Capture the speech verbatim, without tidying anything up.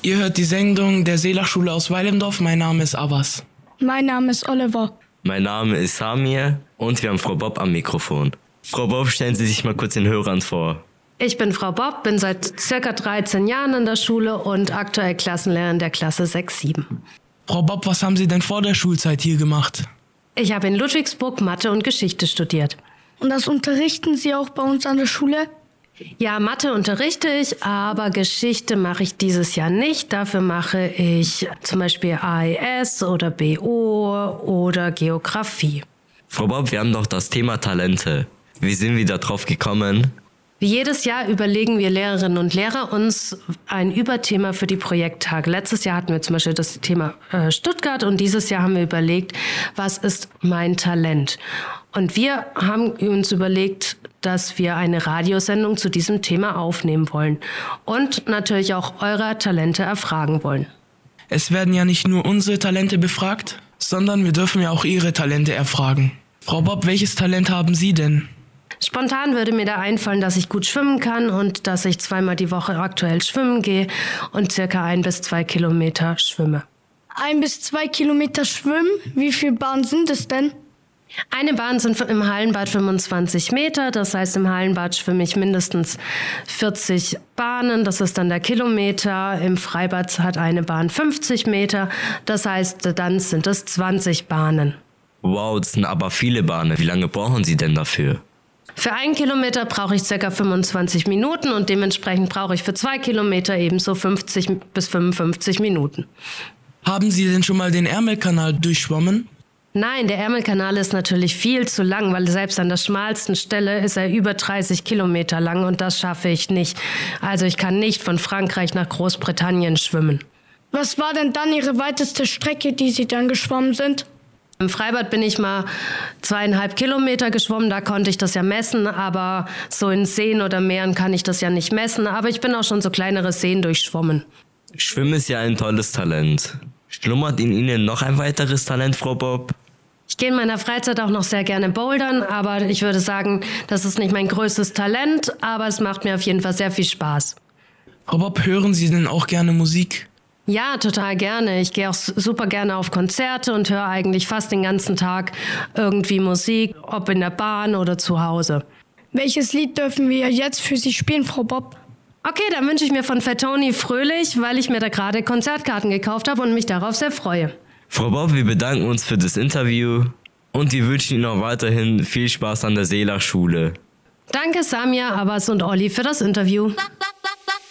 Ihr hört die Sendung der Seelachschule aus Weilendorf. Mein Name ist Abbas. Mein Name ist Oliver. Mein Name ist Samir und wir haben Frau Bob am Mikrofon. Frau Bob, stellen Sie sich mal kurz den Hörern vor. Ich bin Frau Bob, bin seit circa dreizehn Jahren in der Schule und aktuell Klassenlehrerin der Klasse sechs sieben. Frau Bob, was haben Sie denn vor der Schulzeit hier gemacht? Ich habe in Ludwigsburg Mathe und Geschichte studiert. Und das unterrichten Sie auch bei uns an der Schule? Ja, Mathe unterrichte ich, aber Geschichte mache ich dieses Jahr nicht. Dafür mache ich zum Beispiel A E S oder B O oder Geografie. Frau Bob, wir haben doch das Thema Talente. Wie sind wir da drauf gekommen? Wie jedes Jahr überlegen wir Lehrerinnen und Lehrer uns ein Überthema für die Projekttage. Letztes Jahr hatten wir zum Beispiel das Thema äh, Stuttgart und dieses Jahr haben wir überlegt, was ist mein Talent? Und wir haben uns überlegt, dass wir eine Radiosendung zu diesem Thema aufnehmen wollen und natürlich auch eure Talente erfragen wollen. Es werden ja nicht nur unsere Talente befragt, sondern wir dürfen ja auch Ihre Talente erfragen. Frau Bob, welches Talent haben Sie denn? Spontan würde mir da einfallen, dass ich gut schwimmen kann und dass ich zweimal die Woche aktuell schwimmen gehe und circa ein bis zwei Kilometer schwimme. Ein bis zwei Kilometer schwimmen? Wie viele Bahnen sind es denn? Eine Bahn sind im Hallenbad fünfundzwanzig Meter, das heißt im Hallenbad schwimme ich mindestens vierzig Bahnen, das ist dann der Kilometer. Im Freibad hat eine Bahn fünfzig Meter, das heißt dann sind es zwanzig Bahnen. Wow, das sind aber viele Bahnen. Wie lange brauchen Sie denn dafür? Für einen Kilometer brauche ich ca. fünfundzwanzig Minuten und dementsprechend brauche ich für zwei Kilometer ebenso fünfzig bis fünfundfünfzig Minuten. Haben Sie denn schon mal den Ärmelkanal durchschwommen? Nein, der Ärmelkanal ist natürlich viel zu lang, weil selbst an der schmalsten Stelle ist er über dreißig Kilometer lang und das schaffe ich nicht. Also ich kann nicht von Frankreich nach Großbritannien schwimmen. Was war denn dann Ihre weiteste Strecke, die Sie dann geschwommen sind? Im Freibad bin ich mal zweieinhalb Kilometer geschwommen, da konnte ich das ja messen, aber so in Seen oder Meeren kann ich das ja nicht messen. Aber ich bin auch schon so kleinere Seen durchschwommen. Schwimmen ist ja ein tolles Talent. Schlummert in Ihnen noch ein weiteres Talent, Frau Bob? Ich gehe in meiner Freizeit auch noch sehr gerne bouldern, aber ich würde sagen, das ist nicht mein größtes Talent, aber es macht mir auf jeden Fall sehr viel Spaß. Frau Bob, hören Sie denn auch gerne Musik? Ja, total gerne. Ich gehe auch super gerne auf Konzerte und höre eigentlich fast den ganzen Tag irgendwie Musik, ob in der Bahn oder zu Hause. Welches Lied dürfen wir jetzt für Sie spielen, Frau Bob? Okay, dann wünsche ich mir von Fettoni Fröhlich, weil ich mir da gerade Konzertkarten gekauft habe und mich darauf sehr freue. Frau Bob, wir bedanken uns für das Interview und wir wünschen Ihnen auch weiterhin viel Spaß an der Seelachschule. Danke Samia, Abbas und Olli für das Interview.